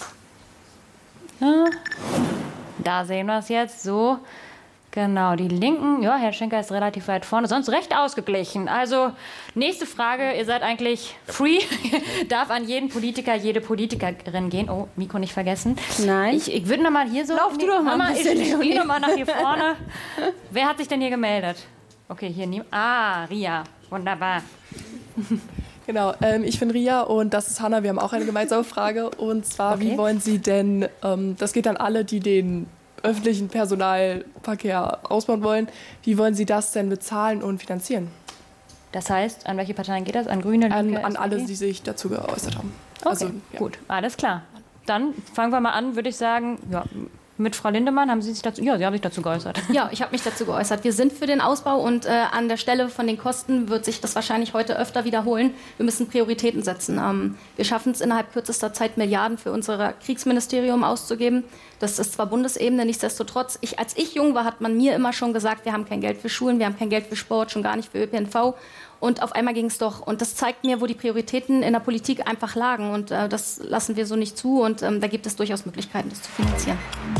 A: Ja, da sehen wir es jetzt so. Genau, die Linken, ja, Herr Schenker ist relativ weit vorne, sonst recht ausgeglichen. Also, nächste Frage, ihr seid eigentlich free, darf an jeden Politiker, jede Politikerin gehen. Oh, Mikro nicht vergessen.
C: Nein.
A: Ich würde noch mal hier so...
C: Lauf du doch mal ein bisschen,
A: Ich gehe noch mal nach hier vorne. Wer hat sich denn hier gemeldet? Okay, hier niemand. Ah, Ria, wunderbar.
S: Genau, ich bin Ria und das ist Hanna. Wir haben auch eine gemeinsame Frage. Und zwar,
A: Okay.
S: Wie wollen Sie denn, das geht an alle, die den öffentlichen Personalverkehr ausbauen wollen, wie wollen Sie das denn bezahlen und finanzieren?
A: Das heißt, an welche Parteien geht das? An Grüne, Linke,
S: An alle,
A: SPD?
S: die sich dazu geäußert haben.
A: Okay,
S: Also,
A: gut, alles klar. Dann fangen wir mal an, würde ich sagen, ja, mit Frau Lindemann, haben Sie sich dazu, ja, Sie haben sich dazu geäußert.
K: Ja, ich habe mich dazu geäußert. Wir sind für den Ausbau und an der Stelle von den Kosten wird sich das wahrscheinlich heute öfter wiederholen. Wir müssen Prioritäten setzen. Wir schaffen es innerhalb kürzester Zeit, Milliarden für unser Kriegsministerium auszugeben. Das ist zwar Bundesebene, nichtsdestotrotz. Als ich jung war, hat man mir immer schon gesagt, wir haben kein Geld für Schulen, wir haben kein Geld für Sport, schon gar nicht für ÖPNV. Und auf einmal ging es doch. Und das zeigt mir, wo die Prioritäten in der Politik einfach lagen. Und das lassen wir so nicht zu. Und da gibt es durchaus Möglichkeiten, das zu finanzieren.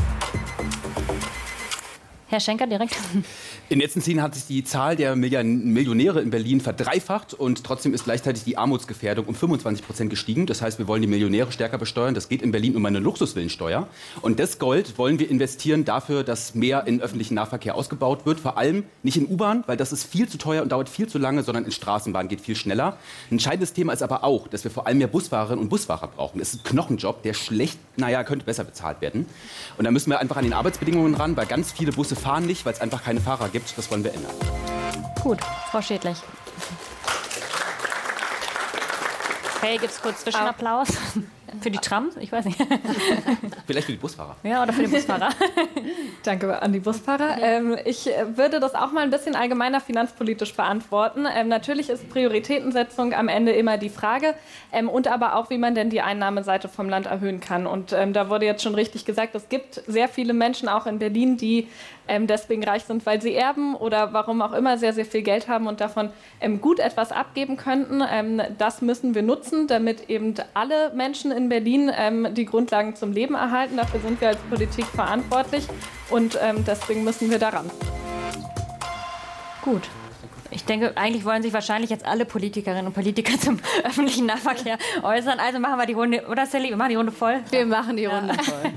A: Herr Schenker, direkt.
E: In den letzten 10 Jahren hat sich die Zahl der Millionäre in Berlin verdreifacht und trotzdem ist gleichzeitig die Armutsgefährdung um 25% gestiegen. Das heißt, wir wollen die Millionäre stärker besteuern. Das geht in Berlin um eine Luxusvillensteuer. Und das Gold wollen wir investieren dafür, dass mehr in öffentlichen Nahverkehr ausgebaut wird. Vor allem nicht in U-Bahn, weil das ist viel zu teuer und dauert viel zu lange, sondern in Straßenbahn geht viel schneller. Ein entscheidendes Thema ist aber auch, dass wir vor allem mehr Busfahrerinnen und Busfahrer brauchen. Das ist ein Knochenjob, der könnte besser bezahlt werden. Und da müssen wir einfach an den Arbeitsbedingungen ran, weil ganz viele Busse fahren nicht, weil es einfach keine Fahrer gibt. Das wollen wir ändern.
A: Gut, Frau Schädlich. Hey, gibt's kurz Zwischenapplaus? Für die Trams? Ich weiß nicht.
E: Vielleicht für die Busfahrer.
A: Ja, oder für den Busfahrer.
B: Danke an die Busfahrer. Ich würde das auch mal ein bisschen allgemeiner finanzpolitisch beantworten. Natürlich ist Prioritätensetzung am Ende immer die Frage und aber auch, wie man denn die Einnahmeseite vom Land erhöhen kann. Und da wurde jetzt schon richtig gesagt, es gibt sehr viele Menschen auch in Berlin, die deswegen reich sind, weil sie erben oder warum auch immer sehr, sehr viel Geld haben und davon gut etwas abgeben könnten. Das müssen wir nutzen, damit eben alle Menschen in Berlin die Grundlagen zum Leben erhalten. Dafür sind wir als Politik verantwortlich und deswegen müssen wir daran.
A: Gut. Ich denke, eigentlich wollen sich wahrscheinlich jetzt alle Politikerinnen und Politiker zum öffentlichen Nahverkehr äußern. Also machen wir die Runde, oder Sally? Wir machen die Runde voll?
C: Wir machen die Runde voll.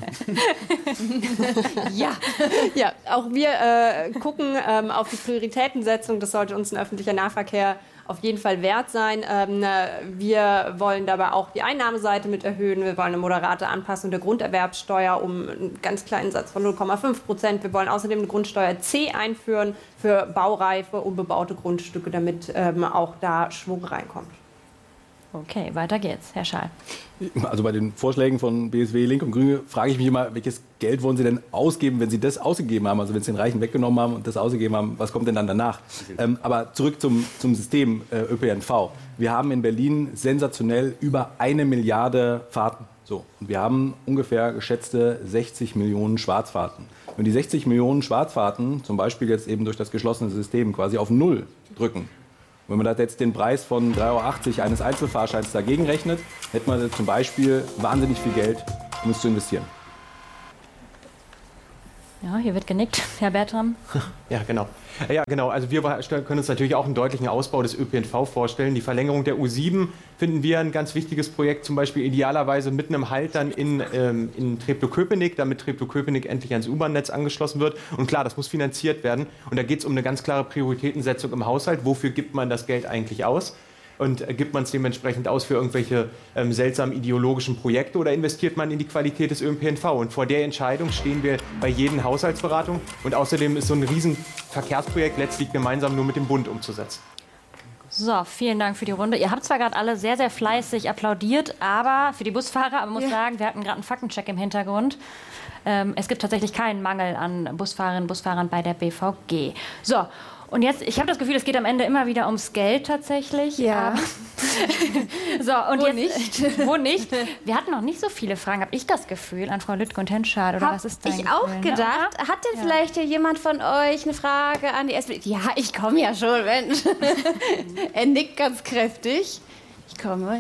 J: Ja, auch wir gucken auf die Prioritätensetzung. Das sollte uns ein öffentlicher Nahverkehr auf jeden Fall wert sein. Wir wollen dabei auch die Einnahmeseite mit erhöhen. Wir wollen eine moderate Anpassung der Grunderwerbsteuer um einen ganz kleinen Satz von 0,5%. Wir wollen außerdem eine Grundsteuer C einführen für baureife, unbebaute Grundstücke, damit auch da Schwung reinkommt.
A: Okay, weiter geht's, Herr Schall.
I: Also bei den Vorschlägen von BSW, Linke und Grüne frage ich mich immer, welches Geld wollen Sie denn ausgeben, wenn Sie das ausgegeben haben? Also wenn Sie den Reichen weggenommen haben und das ausgegeben haben, was kommt denn dann danach? Aber zurück zum System ÖPNV. Wir haben in Berlin sensationell über 1 Milliarde Fahrten. So. Und wir haben ungefähr geschätzte 60 Millionen Schwarzfahrten. Wenn die 60 Millionen Schwarzfahrten zum Beispiel jetzt eben durch das geschlossene System quasi auf Null drücken, wenn man da jetzt den Preis von 3,80 € eines Einzelfahrscheins dagegen rechnet, hätte man zum Beispiel wahnsinnig viel Geld, um es zu investieren.
A: Ja, hier wird genickt. Herr Bertram?
G: Ja, genau. Ja, genau. Also wir können uns natürlich auch einen deutlichen Ausbau des ÖPNV vorstellen. Die Verlängerung der U7 finden wir ein ganz wichtiges Projekt, zum Beispiel idealerweise mit einem Halt dann in Treptow-Köpenick, damit Treptow-Köpenick endlich ans U-Bahn-Netz angeschlossen wird. Und klar, das muss finanziert werden. Und da geht es um eine ganz klare Prioritätensetzung im Haushalt. Wofür gibt man das Geld eigentlich aus? Und gibt man es dementsprechend aus für irgendwelche seltsamen ideologischen Projekte oder investiert man in die Qualität des ÖPNV? Und vor der Entscheidung stehen wir bei jeder Haushaltsberatung. Und außerdem ist so ein Riesenverkehrsprojekt letztlich gemeinsam nur mit dem Bund umzusetzen.
A: So, vielen Dank für die Runde. Ihr habt zwar gerade alle sehr, sehr fleißig applaudiert, aber für die Busfahrer, aber man muss sagen, wir hatten gerade einen Faktencheck im Hintergrund. Es gibt tatsächlich keinen Mangel an Busfahrerinnen und Busfahrern bei der BVG. So. Und jetzt, ich habe das Gefühl, es geht am Ende immer wieder ums Geld tatsächlich.
C: Ja.
A: So, und
C: wo
A: jetzt,
C: nicht?
A: Wo nicht? Wir hatten noch nicht so viele Fragen, habe ich das Gefühl, an Frau Lüttke und Herrn Schad. Oder was ist dein
C: ich auch
A: Gefühl,
C: gedacht.
A: Ne?
C: Hat denn vielleicht hier jemand von euch eine Frage an die SPD? Ja, ich komme ja schon, Mensch. Er nickt ganz kräftig. Ich komme.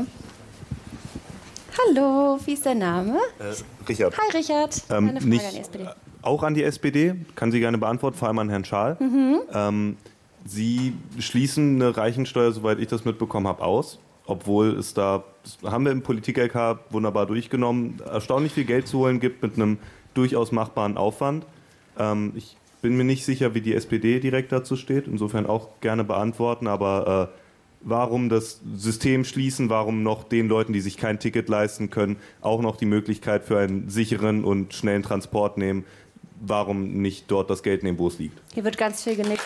C: Hallo, wie ist der Name?
T: Richard.
C: Hi, Richard. Eine Frage
T: nicht
C: an die SPD.
T: Auch an die SPD, kann sie gerne beantworten, vor allem an Herrn Schaal. Sie schließen eine Reichensteuer, soweit ich das mitbekommen habe, aus, obwohl es da, das haben wir im Politik-LK wunderbar durchgenommen, erstaunlich viel Geld zu holen gibt mit einem durchaus machbaren Aufwand. Ich bin mir nicht sicher, wie die SPD direkt dazu steht, insofern auch gerne beantworten, aber warum das System schließen, warum noch den Leuten, die sich kein Ticket leisten können, auch noch die Möglichkeit für einen sicheren und schnellen Transport nehmen, warum nicht dort das Geld nehmen, wo es liegt?
C: Hier wird ganz viel genickt.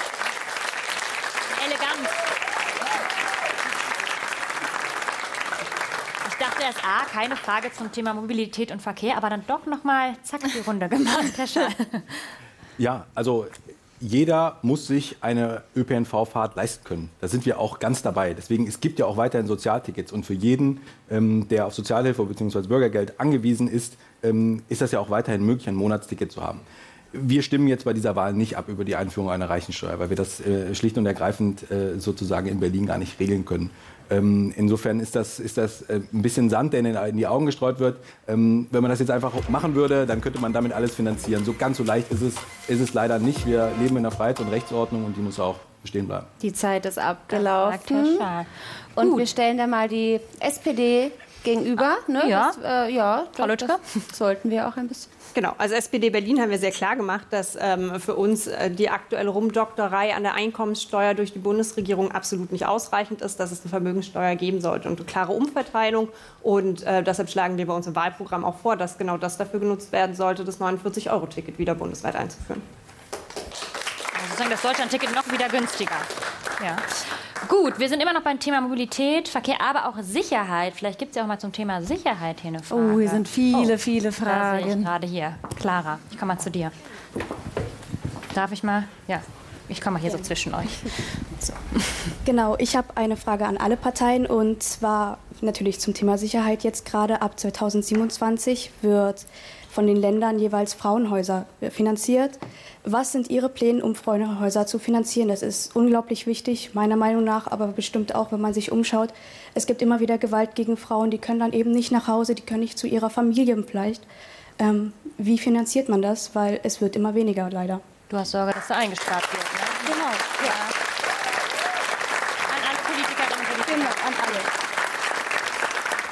A: Elegant. Ich dachte erst, keine Frage zum Thema Mobilität und Verkehr, aber dann doch noch mal, zack, die Runde gemacht, Herr Schall.
I: Ja, also jeder muss sich eine ÖPNV-Fahrt leisten können. Da sind wir auch ganz dabei. Deswegen, es gibt ja auch weiterhin Sozialtickets. Und für jeden, der auf Sozialhilfe bzw. Bürgergeld angewiesen ist, ist das ja auch weiterhin möglich, ein Monatsticket zu haben. Wir stimmen jetzt bei dieser Wahl nicht ab über die Einführung einer Reichensteuer, weil wir das schlicht und ergreifend sozusagen in Berlin gar nicht regeln können. Insofern ist das ein bisschen Sand, der in die Augen gestreut wird. Wenn man das jetzt einfach machen würde, dann könnte man damit alles finanzieren. So ganz so leicht ist es leider nicht. Wir leben in einer Freiheits- und Rechtsordnung und die muss auch bestehen bleiben.
C: Die Zeit ist abgelaufen. Und
A: Gut.
C: wir stellen da mal die SPD gegenüber. Ne?
A: Ja.
C: Frau Lüttke. Sollten wir auch ein bisschen.
J: Genau, als SPD Berlin haben wir sehr klar gemacht, dass für uns die aktuelle Rumdokterei an der Einkommenssteuer durch die Bundesregierung absolut nicht ausreichend ist, dass es eine Vermögenssteuer geben sollte und eine klare Umverteilung. Und deshalb schlagen wir bei uns im Wahlprogramm auch vor, dass genau das dafür genutzt werden sollte, das 49-Euro-Ticket wieder bundesweit einzuführen.
A: Also sozusagen das Deutschland-Ticket noch wieder günstiger. Ja. Gut, wir sind immer noch beim Thema Mobilität, Verkehr, aber auch Sicherheit. Vielleicht gibt es ja auch mal zum Thema Sicherheit hier eine Frage.
C: Oh, hier sind viele
A: Da sehe ich
C: Fragen.
A: gerade hier. Clara, ich komme mal zu dir. Darf ich mal? Ja, ich komme mal hier so zwischen euch. So.
U: Genau, ich habe eine Frage an alle Parteien und zwar natürlich zum Thema Sicherheit. Jetzt gerade ab 2027 wird von den Ländern jeweils Frauenhäuser finanziert. Was sind Ihre Pläne, um Frauenhäuser zu finanzieren? Das ist unglaublich wichtig, meiner Meinung nach, aber bestimmt auch, wenn man sich umschaut. Es gibt immer wieder Gewalt gegen Frauen, die können dann eben nicht nach Hause, die können nicht zu ihrer Familie vielleicht. Wie finanziert man das? Weil es wird immer weniger, leider.
A: Du hast Sorge, dass da eingespart wird, ne?
U: Genau, ja.
A: An alle Politikerinnen und Politiker.
U: Genau, an alle.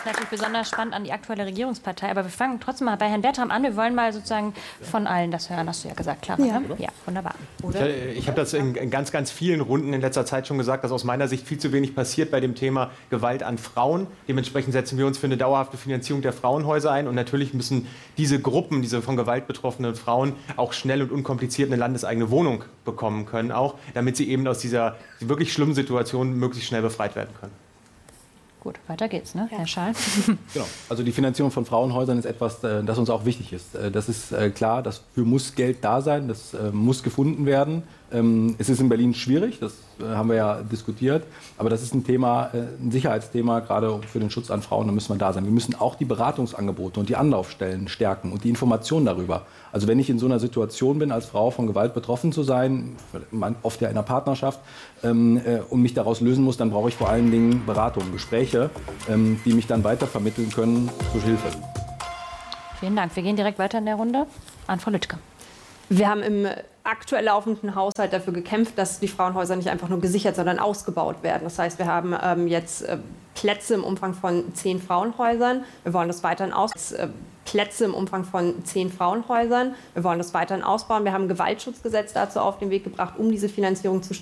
A: ist natürlich besonders spannend an die aktuelle Regierungspartei. Aber wir fangen trotzdem mal bei Herrn Bertram an. Wir wollen mal sozusagen von allen das hören, hast du ja gesagt, Clara.
C: Ja.
A: Ne? Ja, wunderbar. Oder?
G: Ich habe das in ganz, ganz vielen Runden in letzter Zeit schon gesagt, dass aus meiner Sicht viel zu wenig passiert bei dem Thema Gewalt an Frauen. Dementsprechend setzen wir uns für eine dauerhafte Finanzierung der Frauenhäuser ein. Und natürlich müssen diese Gruppen, diese von Gewalt betroffenen Frauen, auch schnell und unkompliziert eine landeseigene Wohnung bekommen können, auch damit sie eben aus dieser wirklich schlimmen Situation möglichst schnell befreit werden können.
A: Gut, weiter geht's, ne? Herr Schall.
I: Genau. Also die Finanzierung von Frauenhäusern ist etwas, das uns auch wichtig ist. Das ist klar, dafür muss Geld da sein, das muss gefunden werden. Es ist in Berlin schwierig, das haben wir ja diskutiert, aber das ist ein Thema, ein Sicherheitsthema, gerade für den Schutz an Frauen, da müssen wir da sein. Wir müssen auch die Beratungsangebote und die Anlaufstellen stärken und die Informationen darüber. Also wenn ich in so einer Situation bin, als Frau von Gewalt betroffen zu sein, oft ja in einer Partnerschaft, und mich daraus lösen muss, dann brauche ich vor allen Dingen Beratung, Gespräche, die mich dann weitervermitteln können zur Hilfe.
A: Vielen Dank. Wir gehen direkt weiter in der Runde an Frau Lüttke.
J: Wir haben im aktuell laufenden Haushalt dafür gekämpft, dass die Frauenhäuser nicht einfach nur gesichert, sondern ausgebaut werden. Das heißt, wir haben jetzt Plätze im Umfang von 10 Frauenhäusern. Wir wollen das weiterhin Plätze im Umfang von 10 Frauenhäusern. Wir wollen das weiterhin ausbauen. Wir haben ein Gewaltschutzgesetz dazu auf den Weg gebracht, um diese Finanzierung zu